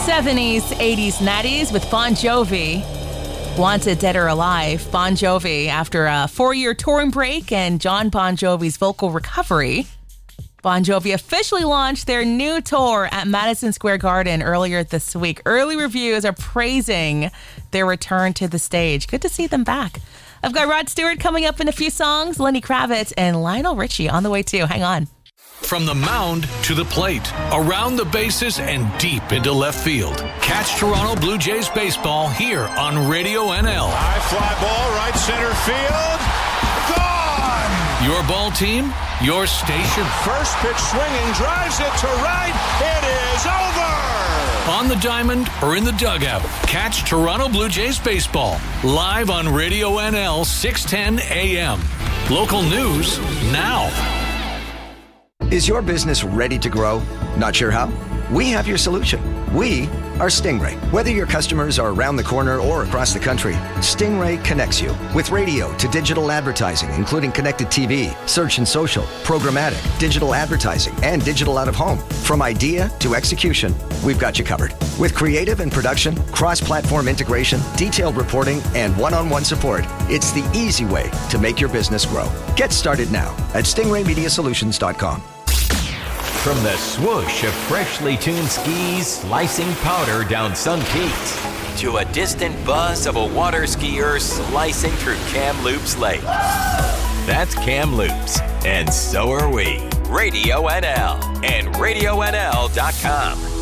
70s, 80s, 90s with Bon Jovi. Wanted Dead or Alive, Bon Jovi, after a 4-year touring break and John Bon Jovi's vocal recovery. Bon Jovi officially launched their new tour at Madison Square Garden earlier this week. Early reviews are praising their return to the stage. Good to see them back. I've got Rod Stewart coming up in a few songs, Lenny Kravitz and Lionel Richie on the way too. Hang on. From the mound to the plate, around the bases, and deep into left field. Catch Toronto Blue Jays baseball here on Radio NL. High fly ball, right center field. Gone! Your ball team, your station. First pitch swinging, drives it to right. It is over! On the diamond or in the dugout, catch Toronto Blue Jays baseball live on Radio NL 610 AM. Local news now. Is your business ready to grow? Not sure how? We have your solution. We are Stingray. Whether your customers are around the corner or across the country, Stingray connects you with radio to digital advertising, including connected TV, search and social, programmatic, digital advertising, and digital out-of-home. From idea to execution, we've got you covered. With creative and production, cross-platform integration, detailed reporting, and one-on-one support, it's the easy way to make your business grow. Get started now at stingraymediasolutions.com. From the swoosh of freshly tuned skis slicing powder down Sun Peaks to a distant buzz of a water skier slicing through Kamloops Lake. That's Kamloops, and so are we. Radio NL and RadioNL.com.